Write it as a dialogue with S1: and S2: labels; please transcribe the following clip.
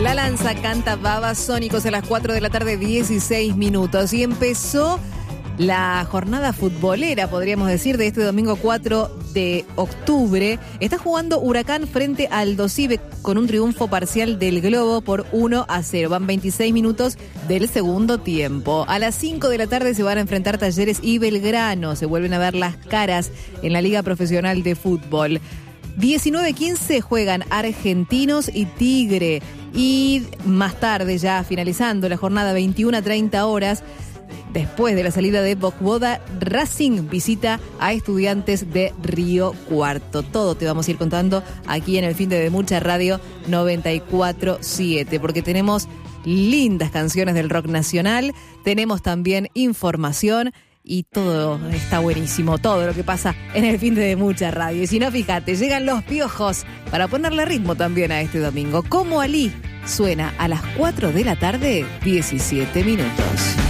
S1: La Lanza canta Babasónicos a las 4 de la tarde, 16 minutos. Y empezó la jornada futbolera, podríamos decir, de este domingo 4 de octubre. Está jugando Huracán frente al Aldo Civi con un triunfo parcial del Globo por 1-0. Van 26 minutos del segundo tiempo. A las 5 de la tarde se van a enfrentar Talleres y Belgrano. Se vuelven a ver las caras en la Liga Profesional de Fútbol. 19:15 juegan Argentinos y Tigre. Y más tarde, ya finalizando la jornada, 21:30 horas, después de la salida de Bocboda, Racing visita a Estudiantes de Río Cuarto. Todo te vamos a ir contando aquí en el fin de Mucha Radio 94.7, porque tenemos lindas canciones del rock nacional, tenemos también información y todo está buenísimo, todo lo que pasa en el fin de Mucha Radio. Y si no, fíjate, llegan los Piojos para ponerle ritmo también a este domingo. Como Ali suena a las 4 de la tarde, 17 minutos.